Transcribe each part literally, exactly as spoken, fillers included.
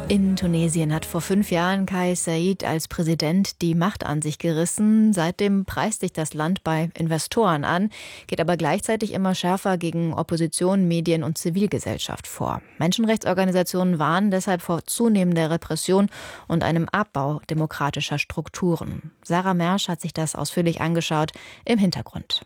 In Tunesien hat vor fünf Jahren Kais Saied als Präsident die Macht an sich gerissen. Seitdem preist sich das Land bei Investoren an, geht aber gleichzeitig immer schärfer gegen Opposition, Medien und Zivilgesellschaft vor. Menschenrechtsorganisationen warnen deshalb vor zunehmender Repression und einem Abbau demokratischer Strukturen. Sarah Mersch hat sich das ausführlich angeschaut im Hintergrund.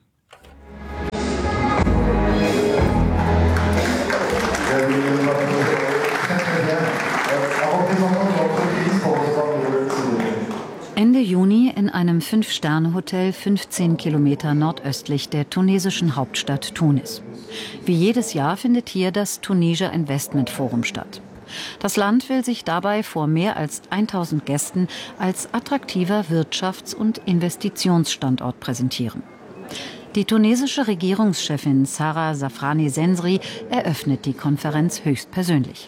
Ende Juni in einem Fünf-Sterne-Hotel fünfzehn Kilometer nordöstlich der tunesischen Hauptstadt Tunis. Wie jedes Jahr findet hier das Tunisia Investment Forum statt. Das Land will sich dabei vor mehr als tausend Gästen als attraktiver Wirtschafts- und Investitionsstandort präsentieren. Die tunesische Regierungschefin Sarah Safrani Sensri eröffnet die Konferenz höchstpersönlich.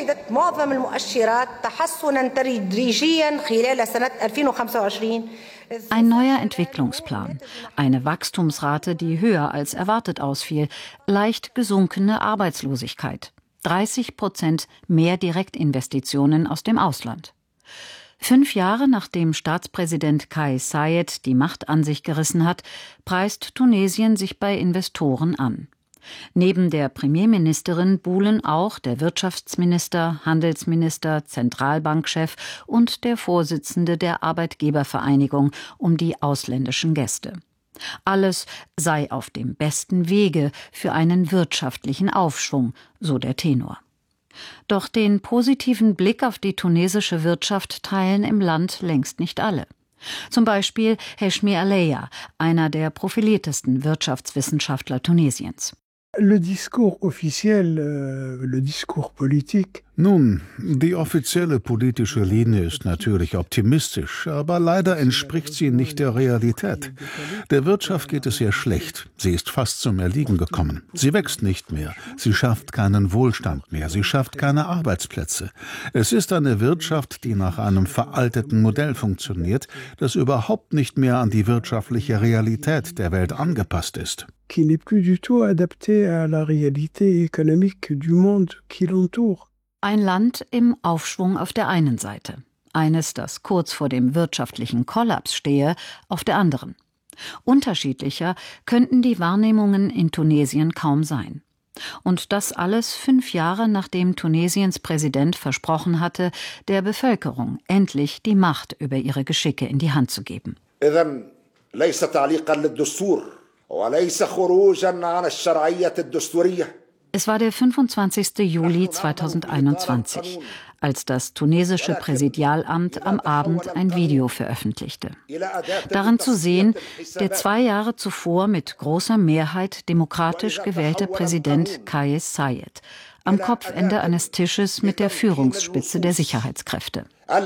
Ein neuer Entwicklungsplan, eine Wachstumsrate, die höher als erwartet ausfiel, leicht gesunkene Arbeitslosigkeit, dreißig Prozent mehr Direktinvestitionen aus dem Ausland. Fünf Jahre nachdem Staatspräsident Kais Saied die Macht an sich gerissen hat, preist Tunesien sich bei Investoren an. Neben der Premierministerin buhlen auch der Wirtschaftsminister, Handelsminister, Zentralbankchef und der Vorsitzende der Arbeitgebervereinigung um die ausländischen Gäste. Alles sei auf dem besten Wege für einen wirtschaftlichen Aufschwung, so der Tenor. Doch den positiven Blick auf die tunesische Wirtschaft teilen im Land längst nicht alle. Zum Beispiel Heshmi Aleya, einer der profiliertesten Wirtschaftswissenschaftler Tunesiens. Le discours officiel, le discours politique. Nun, die offizielle politische Linie ist natürlich optimistisch, aber leider entspricht sie nicht der Realität. Der Wirtschaft geht es sehr schlecht. Sie ist fast zum Erliegen gekommen. Sie wächst nicht mehr. Sie schafft keinen Wohlstand mehr. Sie schafft keine Arbeitsplätze. Es ist eine Wirtschaft, die nach einem veralteten Modell funktioniert, das überhaupt nicht mehr an die wirtschaftliche Realität der Welt angepasst ist. Qui n'est plus du tout adapté à la réalité économique du monde qui l'entoure. Ein Land im Aufschwung auf der einen Seite, eines, das kurz vor dem wirtschaftlichen Kollaps stehe, auf der anderen. Unterschiedlicher könnten die Wahrnehmungen in Tunesien kaum sein. Und das alles fünf Jahre nachdem Tunesiens Präsident versprochen hatte, der Bevölkerung endlich die Macht über ihre Geschicke in die Hand zu geben. Es war der fünfundzwanzigste Juli zweitausendeinundzwanzig, als das tunesische Präsidialamt am Abend ein Video veröffentlichte. Darin zu sehen, der zwei Jahre zuvor mit großer Mehrheit demokratisch gewählte Präsident Kais Saied am Kopfende eines Tisches mit der Führungsspitze der Sicherheitskräfte.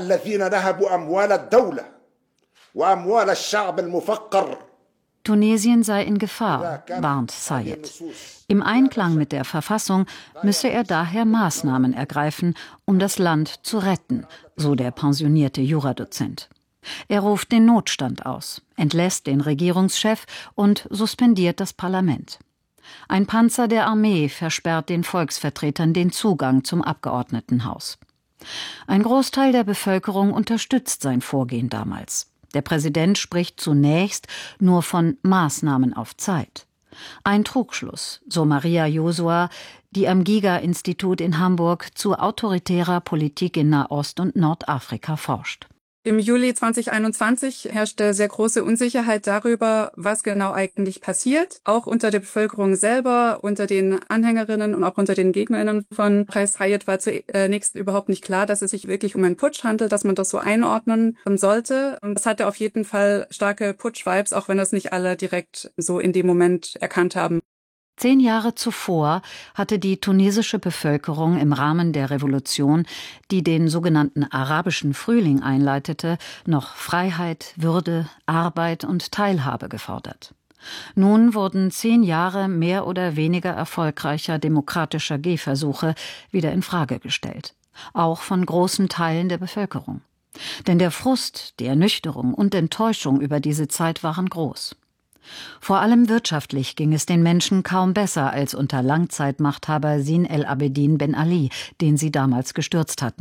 Tunesien sei in Gefahr, warnt Saied. Im Einklang mit der Verfassung müsse er daher Maßnahmen ergreifen, um das Land zu retten, so der pensionierte Juradozent. Er ruft den Notstand aus, entlässt den Regierungschef und suspendiert das Parlament. Ein Panzer der Armee versperrt den Volksvertretern den Zugang zum Abgeordnetenhaus. Ein Großteil der Bevölkerung unterstützt sein Vorgehen damals. Der Präsident spricht zunächst nur von Maßnahmen auf Zeit. Ein Trugschluss, so Maria Josua, die am Giga-Institut in Hamburg zu autoritärer Politik in Nahost- und Nordafrika forscht. Im Juli zweitausendeinundzwanzig herrschte sehr große Unsicherheit darüber, was genau eigentlich passiert. Auch unter der Bevölkerung selber, unter den Anhängerinnen und auch unter den Gegnerinnen von Kais Saied war zunächst überhaupt nicht klar, dass es sich wirklich um einen Putsch handelt, dass man das so einordnen sollte. Und das hatte auf jeden Fall starke Putsch-Vibes, auch wenn das nicht alle direkt so in dem Moment erkannt haben. Zehn Jahre zuvor hatte die tunesische Bevölkerung im Rahmen der Revolution, die den sogenannten arabischen Frühling einleitete, noch Freiheit, Würde, Arbeit und Teilhabe gefordert. Nun wurden zehn Jahre mehr oder weniger erfolgreicher demokratischer Gehversuche wieder in Frage gestellt, auch von großen Teilen der Bevölkerung. Denn der Frust, die Ernüchterung und Enttäuschung über diese Zeit waren groß. Vor allem wirtschaftlich ging es den Menschen kaum besser als unter Langzeitmachthaber Zine el Abidine Ben Ali, den sie damals gestürzt hatten.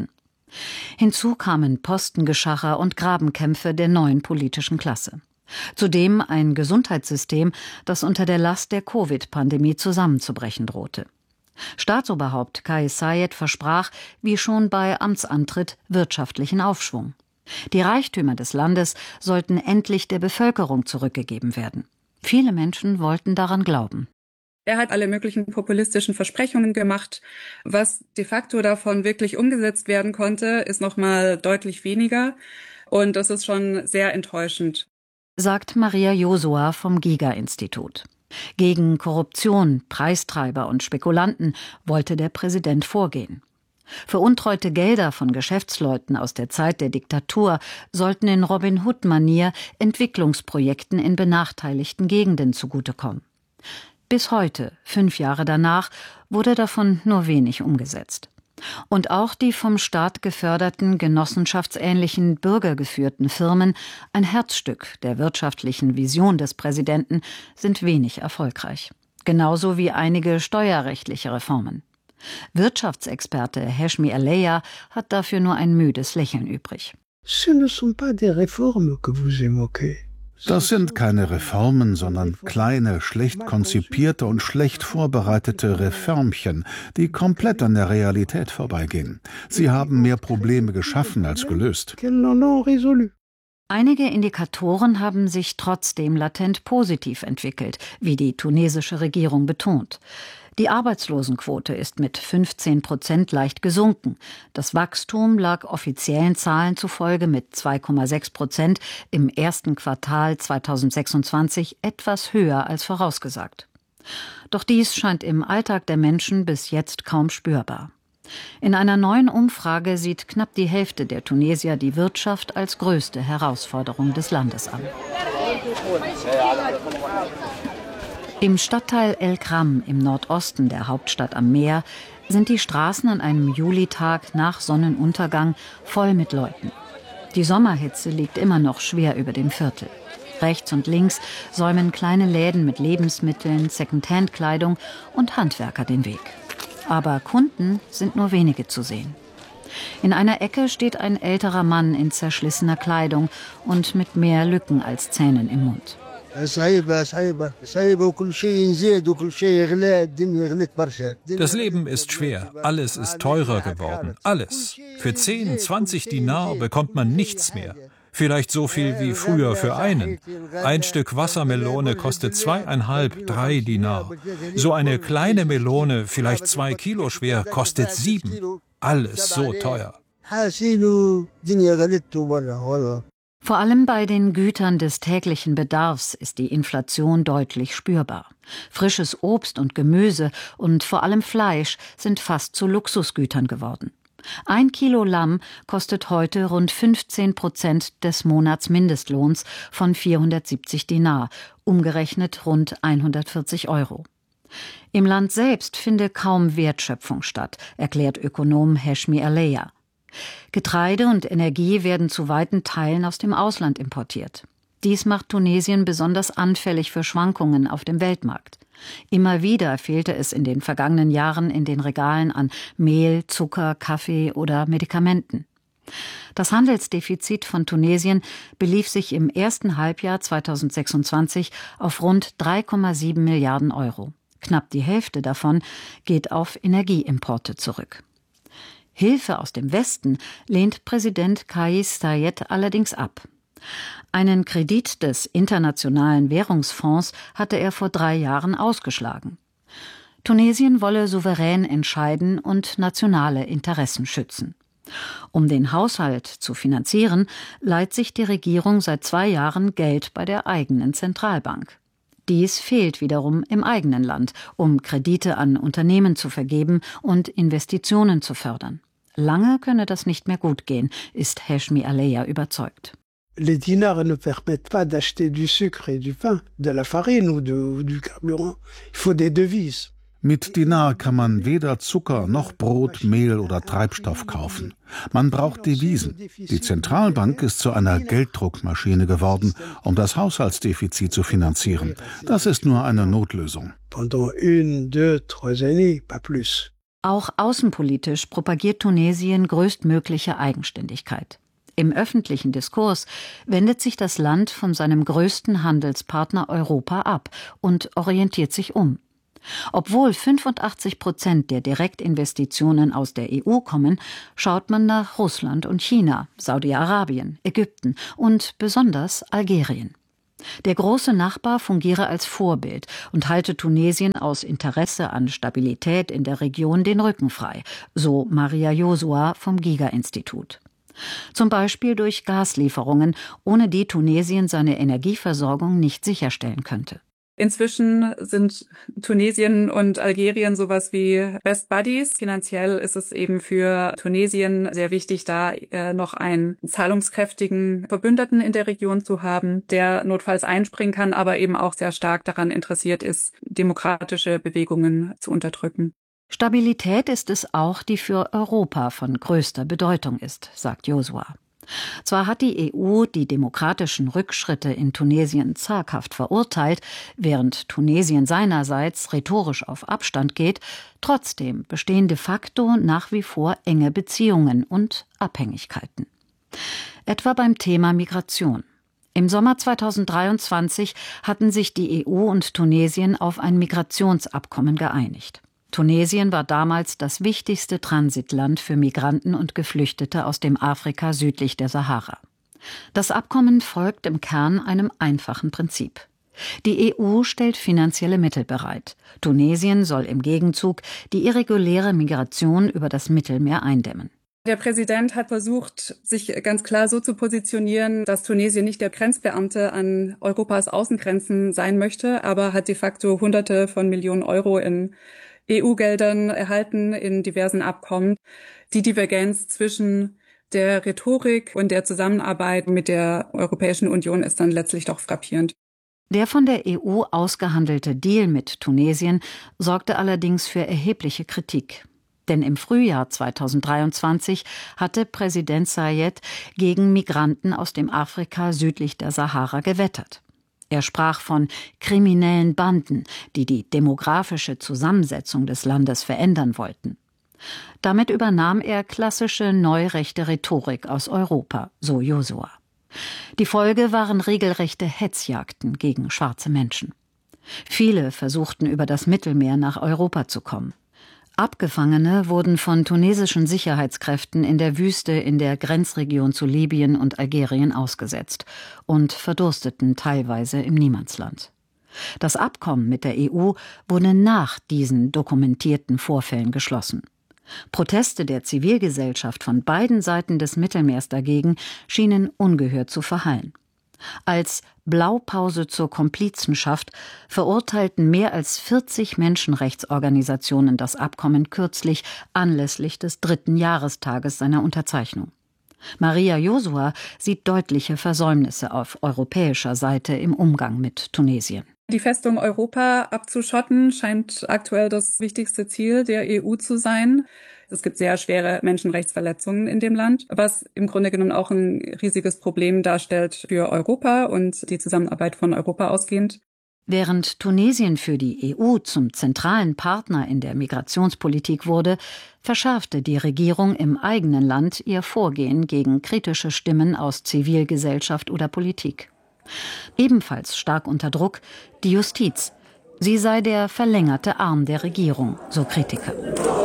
Hinzu kamen Postengeschacher und Grabenkämpfe der neuen politischen Klasse. Zudem ein Gesundheitssystem, das unter der Last der Covid-Pandemie zusammenzubrechen drohte. Staatsoberhaupt Kais Saied versprach, wie schon bei Amtsantritt, wirtschaftlichen Aufschwung. Die Reichtümer des Landes sollten endlich der Bevölkerung zurückgegeben werden. Viele Menschen wollten daran glauben. Er hat alle möglichen populistischen Versprechungen gemacht. Was de facto davon wirklich umgesetzt werden konnte, ist noch mal deutlich weniger. Und das ist schon sehr enttäuschend, sagt Maria Josua vom Giga-Institut. Gegen Korruption, Preistreiber und Spekulanten wollte der Präsident vorgehen. Veruntreute Gelder von Geschäftsleuten aus der Zeit der Diktatur sollten in Robin Hood-Manier Entwicklungsprojekten in benachteiligten Gegenden zugutekommen. Bis heute, fünf Jahre danach, wurde davon nur wenig umgesetzt. Und auch die vom Staat geförderten, genossenschaftsähnlichen, bürgergeführten Firmen, ein Herzstück der wirtschaftlichen Vision des Präsidenten, sind wenig erfolgreich. Genauso wie einige steuerrechtliche Reformen. Wirtschaftsexperte Heshmi Aleya hat dafür nur ein müdes Lächeln übrig. Das sind keine Reformen, sondern kleine, schlecht konzipierte und schlecht vorbereitete Reformchen, die komplett an der Realität vorbeigehen. Sie haben mehr Probleme geschaffen als gelöst. Einige Indikatoren haben sich trotzdem latent positiv entwickelt, wie die tunesische Regierung betont. Die Arbeitslosenquote ist mit fünfzehn Prozent leicht gesunken. Das Wachstum lag offiziellen Zahlen zufolge mit zwei Komma sechs Prozent im ersten Quartal zweitausendsechsundzwanzig etwas höher als vorausgesagt. Doch dies scheint im Alltag der Menschen bis jetzt kaum spürbar. In einer neuen Umfrage sieht knapp die Hälfte der Tunesier die Wirtschaft als größte Herausforderung des Landes an. Im Stadtteil El Kram im Nordosten der Hauptstadt am Meer sind die Straßen an einem Julitag nach Sonnenuntergang voll mit Leuten. Die Sommerhitze liegt immer noch schwer über dem Viertel. Rechts und links säumen kleine Läden mit Lebensmitteln, Secondhand-Kleidung und Handwerker den Weg. Aber Kunden sind nur wenige zu sehen. In einer Ecke steht ein älterer Mann in zerschlissener Kleidung und mit mehr Lücken als Zähnen im Mund. Das Leben ist schwer, alles ist teurer geworden, alles. Für zehn, zwanzig Dinar bekommt man nichts mehr. Vielleicht so viel wie früher für einen. Ein Stück Wassermelone kostet zweieinhalb, drei Dinar. So eine kleine Melone, vielleicht zwei Kilo schwer, kostet sieben. Alles so teuer. Vor allem bei den Gütern des täglichen Bedarfs ist die Inflation deutlich spürbar. Frisches Obst und Gemüse und vor allem Fleisch sind fast zu Luxusgütern geworden. Ein Kilo Lamm kostet heute rund fünfzehn Prozent des Monatsmindestlohns von vierhundertsiebzig Dinar, umgerechnet rund hundertvierzig Euro. Im Land selbst finde kaum Wertschöpfung statt, erklärt Ökonom Heshmi Aleya. Getreide und Energie werden zu weiten Teilen aus dem Ausland importiert. Dies macht Tunesien besonders anfällig für Schwankungen auf dem Weltmarkt. Immer wieder fehlte es in den vergangenen Jahren in den Regalen an Mehl, Zucker, Kaffee oder Medikamenten. Das Handelsdefizit von Tunesien belief sich im ersten Halbjahr zweitausendsechsundzwanzig auf rund drei Komma sieben Milliarden Euro. Knapp die Hälfte davon geht auf Energieimporte zurück. Hilfe aus dem Westen lehnt Präsident Kais Saied allerdings ab. Einen Kredit des Internationalen Währungsfonds hatte er vor drei Jahren ausgeschlagen. Tunesien wolle souverän entscheiden und nationale Interessen schützen. Um den Haushalt zu finanzieren, leiht sich die Regierung seit zwei Jahren Geld bei der eigenen Zentralbank. Dies fehlt wiederum im eigenen Land, um Kredite an Unternehmen zu vergeben und Investitionen zu fördern. Lange könne das nicht mehr gut gehen, ist Heshmi Aleya überzeugt. Les dinars ne permettent pas d'acheter du sucre et du pain, de la farine ou, de, ou du carburant. Il faut des devises. Mit Dinar kann man weder Zucker noch Brot, Mehl oder Treibstoff kaufen. Man braucht Devisen. Die Zentralbank ist zu einer Gelddruckmaschine geworden, um das Haushaltsdefizit zu finanzieren. Das ist nur eine Notlösung. Pendant une, deux, trois années, pas plus. Auch außenpolitisch propagiert Tunesien größtmögliche Eigenständigkeit. Im öffentlichen Diskurs wendet sich das Land von seinem größten Handelspartner Europa ab und orientiert sich um. Obwohl fünfundachtzig Prozent der Direktinvestitionen aus der E U kommen, schaut man nach Russland und China, Saudi-Arabien, Ägypten und besonders Algerien. Der große Nachbar fungiere als Vorbild und halte Tunesien aus Interesse an Stabilität in der Region den Rücken frei, so Maria Josua vom Giga-Institut. Zum Beispiel durch Gaslieferungen, ohne die Tunesien seine Energieversorgung nicht sicherstellen könnte. Inzwischen sind Tunesien und Algerien sowas wie Best Buddies. Finanziell ist es eben für Tunesien sehr wichtig, da äh, noch einen zahlungskräftigen Verbündeten in der Region zu haben, der notfalls einspringen kann, aber eben auch sehr stark daran interessiert ist, demokratische Bewegungen zu unterdrücken. Stabilität ist es auch, die für Europa von größter Bedeutung ist, sagt Josua. Zwar hat die E U die demokratischen Rückschritte in Tunesien zaghaft verurteilt, während Tunesien seinerseits rhetorisch auf Abstand geht, trotzdem bestehen de facto nach wie vor enge Beziehungen und Abhängigkeiten. Etwa beim Thema Migration. Im Sommer zweitausenddreiundzwanzig hatten sich die E U und Tunesien auf ein Migrationsabkommen geeinigt. Tunesien war damals das wichtigste Transitland für Migranten und Geflüchtete aus dem Afrika südlich der Sahara. Das Abkommen folgt im Kern einem einfachen Prinzip. Die E U stellt finanzielle Mittel bereit. Tunesien soll im Gegenzug die irreguläre Migration über das Mittelmeer eindämmen. Der Präsident hat versucht, sich ganz klar so zu positionieren, dass Tunesien nicht der Grenzbeamte an Europas Außengrenzen sein möchte, aber hat de facto Hunderte von Millionen Euro in E U-Geldern erhalten in diversen Abkommen. Die Divergenz zwischen der Rhetorik und der Zusammenarbeit mit der Europäischen Union ist dann letztlich doch frappierend. Der von der E U ausgehandelte Deal mit Tunesien sorgte allerdings für erhebliche Kritik. Denn im Frühjahr zweitausenddreiundzwanzig hatte Präsident Sayed gegen Migranten aus dem Afrika südlich der Sahara gewettert. Er sprach von kriminellen Banden, die die demografische Zusammensetzung des Landes verändern wollten. Damit übernahm er klassische neurechte Rhetorik aus Europa, so Josua. Die Folge waren regelrechte Hetzjagden gegen schwarze Menschen. Viele versuchten über das Mittelmeer nach Europa zu kommen. Abgefangene wurden von tunesischen Sicherheitskräften in der Wüste in der Grenzregion zu Libyen und Algerien ausgesetzt und verdursteten teilweise im Niemandsland. Das Abkommen mit der E U wurde nach diesen dokumentierten Vorfällen geschlossen. Proteste der Zivilgesellschaft von beiden Seiten des Mittelmeers dagegen schienen ungehört zu verhallen. Als Blaupause zur Komplizenschaft verurteilten mehr als vierzig Menschenrechtsorganisationen das Abkommen kürzlich anlässlich des dritten Jahrestages seiner Unterzeichnung. Maria Josua sieht deutliche Versäumnisse auf europäischer Seite im Umgang mit Tunesien. Die Festung Europa abzuschotten scheint aktuell das wichtigste Ziel der E U zu sein. Es gibt sehr schwere Menschenrechtsverletzungen in dem Land, was im Grunde genommen auch ein riesiges Problem darstellt für Europa und die Zusammenarbeit von Europa ausgehend. Während Tunesien für die E U zum zentralen Partner in der Migrationspolitik wurde, verschärfte die Regierung im eigenen Land ihr Vorgehen gegen kritische Stimmen aus Zivilgesellschaft oder Politik. Ebenfalls stark unter Druck die Justiz. Sie sei der verlängerte Arm der Regierung, so Kritiker.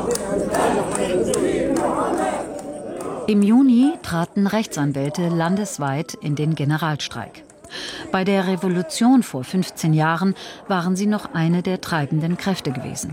Im Juni traten Rechtsanwälte landesweit in den Generalstreik. Bei der Revolution vor fünfzehn Jahren waren sie noch eine der treibenden Kräfte gewesen.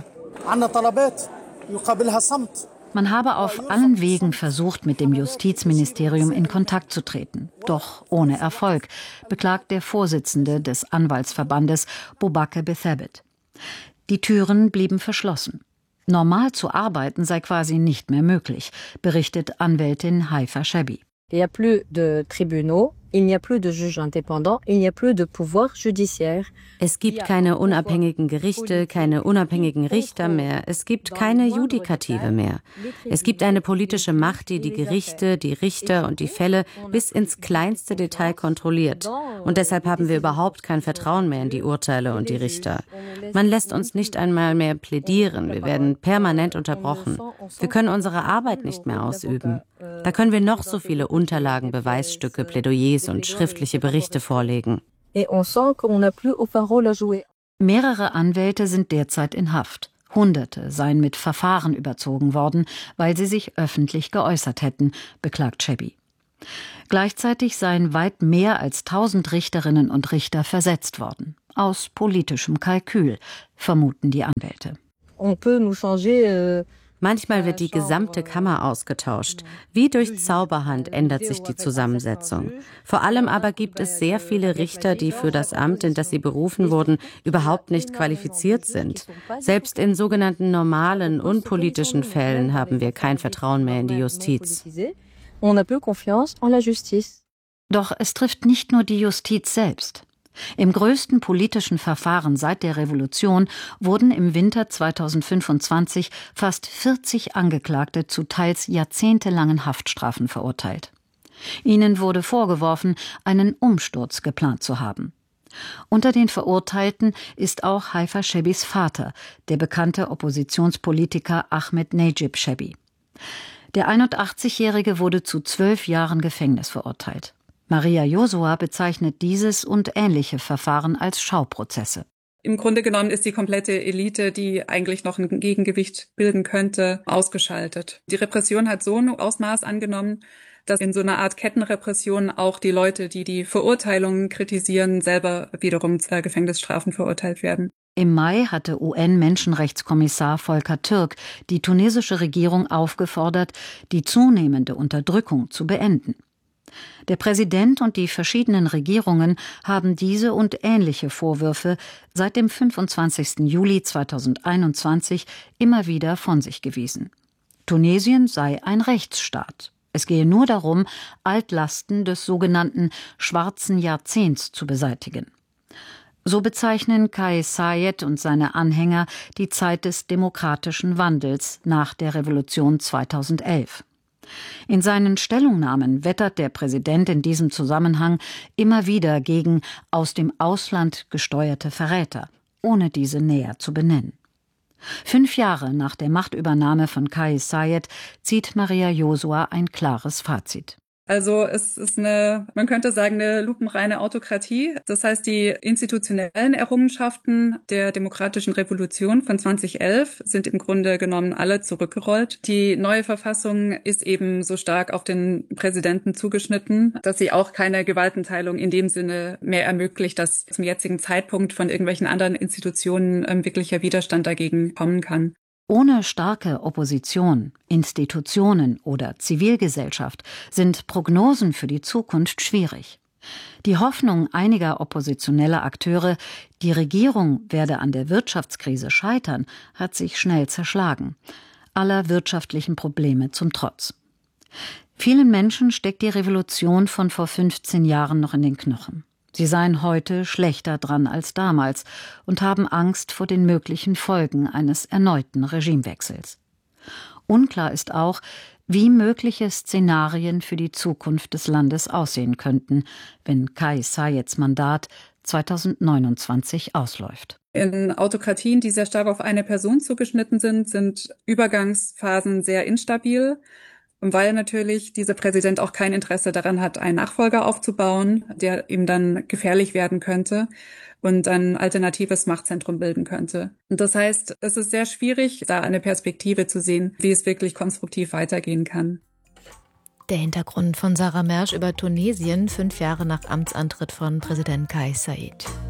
Man habe auf allen Wegen versucht, mit dem Justizministerium in Kontakt zu treten. Doch ohne Erfolg, beklagt der Vorsitzende des Anwaltsverbandes Boubacar Bethabit. Die Türen blieben verschlossen. Normal zu arbeiten sei quasi nicht mehr möglich, berichtet Anwältin Haifa Shabi. Il y a plus de tribunaux. Es gibt keine unabhängigen Gerichte, keine unabhängigen Richter mehr. Es gibt keine Judikative mehr. Es gibt eine politische Macht, die die Gerichte, die Richter und die Fälle bis ins kleinste Detail kontrolliert. Und deshalb haben wir überhaupt kein Vertrauen mehr in die Urteile und die Richter. Man lässt uns nicht einmal mehr plädieren. Wir werden permanent unterbrochen. Wir können unsere Arbeit nicht mehr ausüben. Da können wir noch so viele Unterlagen, Beweisstücke, Plädoyers und schriftliche Berichte vorlegen. Mehrere Anwälte sind derzeit in Haft. Hunderte seien mit Verfahren überzogen worden, weil sie sich öffentlich geäußert hätten, beklagt Chebbi. Gleichzeitig seien weit mehr als tausend Richterinnen und Richter versetzt worden. Aus politischem Kalkül, vermuten die Anwälte. Manchmal wird die gesamte Kammer ausgetauscht. Wie durch Zauberhand ändert sich die Zusammensetzung. Vor allem aber gibt es sehr viele Richter, die für das Amt, in das sie berufen wurden, überhaupt nicht qualifiziert sind. Selbst in sogenannten normalen, unpolitischen Fällen haben wir kein Vertrauen mehr in die Justiz. Doch es trifft nicht nur die Justiz selbst. Im größten politischen Verfahren seit der Revolution wurden im Winter zweitausendfünfundzwanzig fast vierzig Angeklagte zu teils jahrzehntelangen Haftstrafen verurteilt. Ihnen wurde vorgeworfen, einen Umsturz geplant zu haben. Unter den Verurteilten ist auch Haifa Chebbis Vater, der bekannte Oppositionspolitiker Ahmed Najib Chebbi. Der einundachtzigjährige wurde zu zwölf Jahren Gefängnis verurteilt. Maria Josua bezeichnet dieses und ähnliche Verfahren als Schauprozesse. Im Grunde genommen ist die komplette Elite, die eigentlich noch ein Gegengewicht bilden könnte, ausgeschaltet. Die Repression hat so ein Ausmaß angenommen, dass in so einer Art Kettenrepression auch die Leute, die die Verurteilungen kritisieren, selber wiederum zu Gefängnisstrafen verurteilt werden. Im Mai hatte U N-Menschenrechtskommissar Volker Türk die tunesische Regierung aufgefordert, die zunehmende Unterdrückung zu beenden. Der Präsident und die verschiedenen Regierungen haben diese und ähnliche Vorwürfe seit dem fünfundzwanzigsten Juli zweitausendeinundzwanzig immer wieder von sich gewiesen. Tunesien sei ein Rechtsstaat. Es gehe nur darum, Altlasten des sogenannten schwarzen Jahrzehnts zu beseitigen. So bezeichnen Kais Saied und seine Anhänger die Zeit des demokratischen Wandels nach der Revolution zweitausendelf. In seinen Stellungnahmen wettert der Präsident in diesem Zusammenhang immer wieder gegen aus dem Ausland gesteuerte Verräter, ohne diese näher zu benennen. Fünf Jahre nach der Machtübernahme von Kais Saied zieht Maria Josua ein klares Fazit. Also es ist eine, man könnte sagen, eine lupenreine Autokratie. Das heißt, die institutionellen Errungenschaften der demokratischen Revolution von zweitausendelf sind im Grunde genommen alle zurückgerollt. Die neue Verfassung ist eben so stark auf den Präsidenten zugeschnitten, dass sie auch keine Gewaltenteilung in dem Sinne mehr ermöglicht, dass zum jetzigen Zeitpunkt von irgendwelchen anderen Institutionen ähm, wirklicher Widerstand dagegen kommen kann. Ohne starke Opposition, Institutionen oder Zivilgesellschaft sind Prognosen für die Zukunft schwierig. Die Hoffnung einiger oppositioneller Akteure, die Regierung werde an der Wirtschaftskrise scheitern, hat sich schnell zerschlagen, aller wirtschaftlichen Probleme zum Trotz. Vielen Menschen steckt die Revolution von vor fünfzehn Jahren noch in den Knochen. Sie seien heute schlechter dran als damals und haben Angst vor den möglichen Folgen eines erneuten Regimewechsels. Unklar ist auch, wie mögliche Szenarien für die Zukunft des Landes aussehen könnten, wenn Kais Saieds Mandat zweitausendneunundzwanzig ausläuft. In Autokratien, die sehr stark auf eine Person zugeschnitten sind, sind Übergangsphasen sehr instabil. Weil natürlich dieser Präsident auch kein Interesse daran hat, einen Nachfolger aufzubauen, der ihm dann gefährlich werden könnte und ein alternatives Machtzentrum bilden könnte. Und das heißt, es ist sehr schwierig, da eine Perspektive zu sehen, wie es wirklich konstruktiv weitergehen kann. Der Hintergrund von Sarah Mersch über Tunesien, fünf Jahre nach Amtsantritt von Präsident Kais Saied.